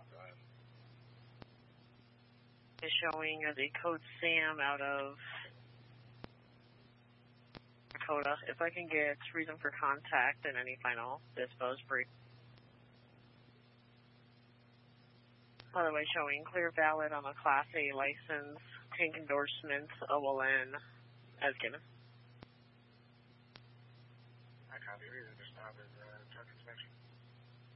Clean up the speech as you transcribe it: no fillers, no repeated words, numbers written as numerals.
Go ahead. Is showing as a code Sam out of Dakota. If I can get reason for contact and any final dispose brief. By the way, showing clear valid on a Class A license, tank endorsement, OLN, as given. I copy. Reason for stop is truck inspection.